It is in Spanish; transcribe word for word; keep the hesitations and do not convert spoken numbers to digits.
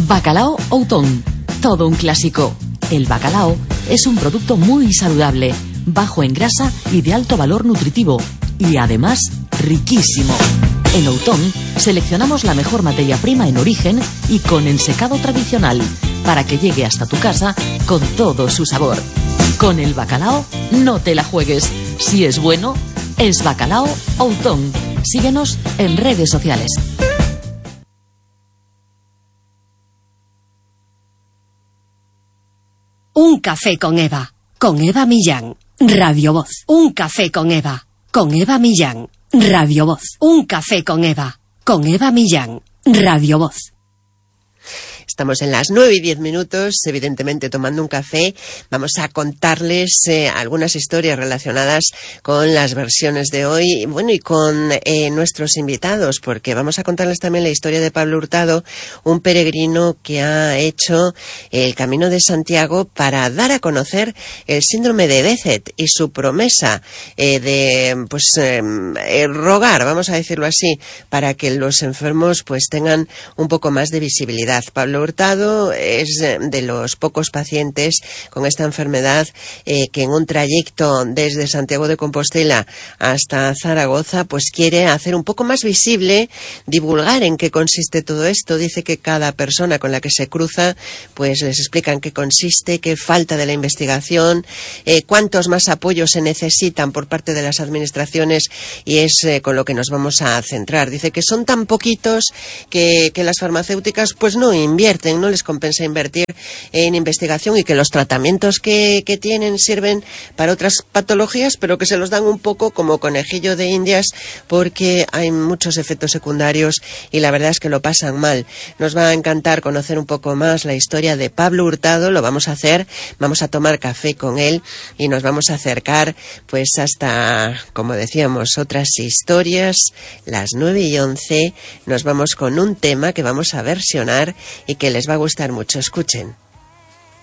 Bacalao Outón, todo un clásico. El bacalao es un producto muy saludable, bajo en grasa y de alto valor nutritivo, y además riquísimo. En Outón seleccionamos la mejor materia prima en origen y con ensecado tradicional, para que llegue hasta tu casa con todo su sabor. Con el bacalao no te la juegues. Si es bueno, es Bacalao Outón. Síguenos en redes sociales. Un café con Eva, con Eva Millán, Radio Voz. Un café con Eva, con Eva Millán, Radio Voz. Un café con Eva, con Eva Millán, Radio Voz. Estamos en las nueve y diez minutos, evidentemente tomando un café. Vamos a contarles eh, algunas historias relacionadas con las versiones de hoy, bueno, y con eh, nuestros invitados, porque vamos a contarles también la historia de Pablo Hurtado, un peregrino que ha hecho el Camino de Santiago para dar a conocer el síndrome de Behçet y su promesa eh, de, pues, eh, eh, rogar, vamos a decirlo así, para que los enfermos pues tengan un poco más de visibilidad. Pablo Hurtado es de los pocos pacientes con esta enfermedad eh, que en un trayecto desde Santiago de Compostela hasta Zaragoza pues quiere hacer un poco más visible, divulgar en qué consiste todo esto. Dice que cada persona con la que se cruza pues les explica en qué consiste, qué falta de la investigación, eh, cuántos más apoyos se necesitan por parte de las administraciones, y es eh, con lo que nos vamos a centrar. Dice que son tan poquitos que, que las farmacéuticas pues no invierten, no les compensa invertir en investigación, y que los tratamientos que, que tienen sirven para otras patologías, pero que se los dan un poco como conejillo de indias porque hay muchos efectos secundarios y la verdad es que lo pasan mal. Nos va a encantar conocer un poco más la historia de Pablo Hurtado. Lo vamos a hacer, vamos a tomar café con él y nos vamos a acercar pues hasta, como decíamos, otras historias. Las nueve y once nos vamos con un tema que vamos a versionar y que les va a gustar mucho. Escuchen.